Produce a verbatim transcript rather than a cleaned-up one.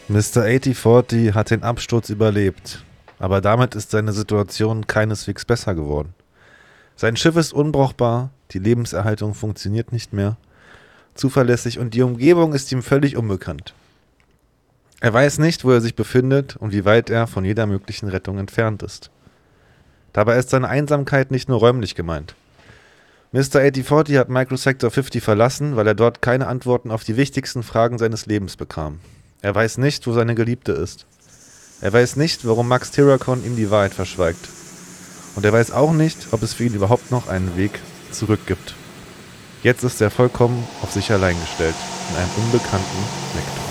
Mister achtzig vierzig hat den Absturz überlebt, aber damit ist seine Situation keineswegs besser geworden. Sein Schiff ist unbrauchbar, die Lebenserhaltung funktioniert nicht mehr, zuverlässig und die Umgebung ist ihm völlig unbekannt. Er weiß nicht, wo er sich befindet und wie weit er von jeder möglichen Rettung entfernt ist. Dabei ist seine Einsamkeit nicht nur räumlich gemeint. Mister achtzig vierzig hat Microsector fünfzig verlassen, weil er dort keine Antworten auf die wichtigsten Fragen seines Lebens bekam. Er weiß nicht, wo seine Geliebte ist. Er weiß nicht, warum Max Tyracon ihm die Wahrheit verschweigt. Und er weiß auch nicht, ob es für ihn überhaupt noch einen Weg zurück gibt. Jetzt ist er vollkommen auf sich allein gestellt, in einem unbekannten Sektor.